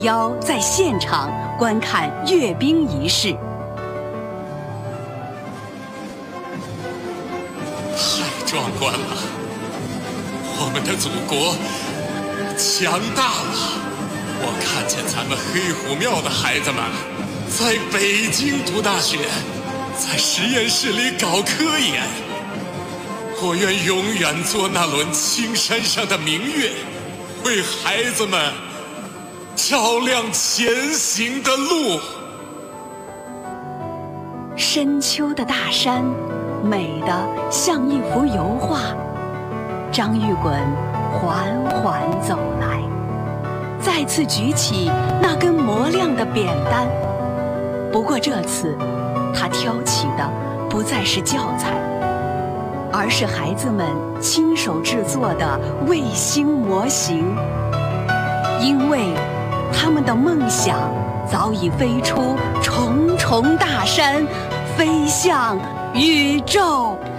邀在现场观看阅兵仪式。 太壮观了！我们的祖国强大了！我看见咱们黑虎庙的孩子们在北京读大学，在实验室里搞科研。我愿永远做那轮青山上的明月，为孩子们照亮前行的路。 深秋的大山，美得像一幅油画。张玉衮缓缓走来，再次举起那根磨亮的扁担。不过这次，他挑起的不再是教材，而是孩子们亲手制作的卫星模型。因为他们的梦想早已飞出重重大山，飞向宇宙。